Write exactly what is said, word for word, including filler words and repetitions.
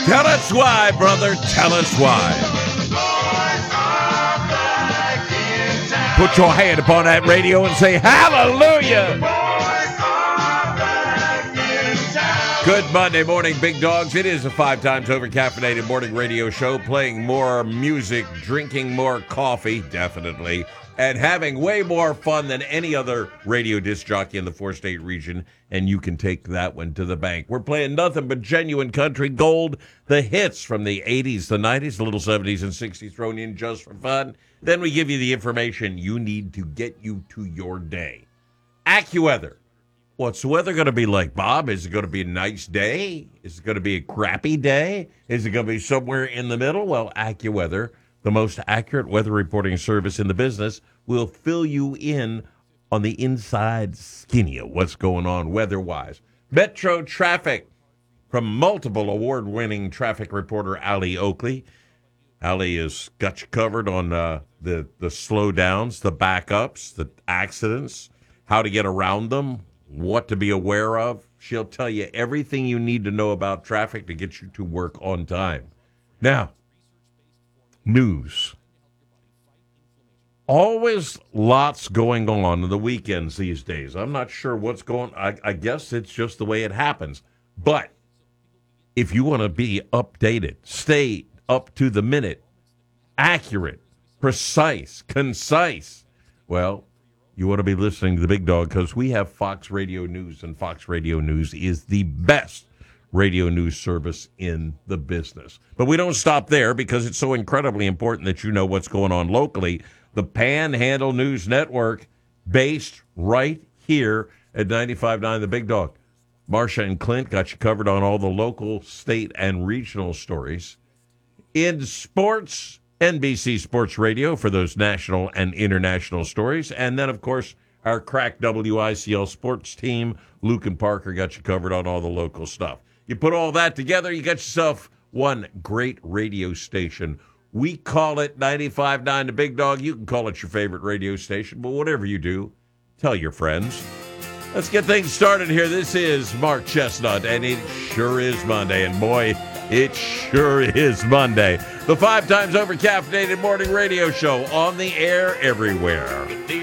Tell us why, brother. Tell us why. Put your hand upon that radio and say hallelujah. Good Monday morning, big dogs. It is a five times over caffeinated morning radio show, playing more music, drinking more coffee, definitely, and having way more fun than any other radio disc jockey in the four-state region, and you can take that one to the bank. We're playing nothing but genuine country gold, the hits from the eighties, the nineties, the little seventies and sixties thrown in just for fun. Then we give you the information you need to get you to your day. AccuWeather. What's the weather going to be like, Bob? Is it going to be a nice day? Is it going to be a crappy day? Is it going to be somewhere in the middle? Well, AccuWeather, the most accurate weather reporting service in the business, will fill you in on the inside skinny of what's going on weather-wise. Metro traffic from multiple award-winning traffic reporter Allie Oakley. Allie has got you covered on uh, the, the slowdowns, the backups, the accidents, how to get around them, what to be aware of. She'll tell you everything you need to know about traffic to get you to work on time. Now, news. Always lots going on on the weekends these days. I'm not sure what's going on. I, I guess it's just the way it happens. But if you want to be updated, stay up to the minute, accurate, precise, concise, well, you want to be listening to the big dog, because we have Fox Radio News, and Fox Radio News is the best radio news service in the business. But we don't stop there, because it's so incredibly important that you know what's going on locally. The Panhandle News Network, based right here at ninety-five point nine The Big Dog. Marcia and Clint got you covered on all the local, state, and regional stories. In sports, N B C Sports Radio for those national and international stories. And then, of course, our crack W I C L sports team, Luke and Parker, got you covered on all the local stuff. You put all that together, you got yourself one great radio station. We call it ninety-five point nine The Big Dog. You can call it your favorite radio station, but whatever you do, tell your friends. Let's get things started here. This is Mark Chestnut, and it sure is Monday. And boy, it sure is Monday. The five times over caffeinated morning radio show on the air everywhere.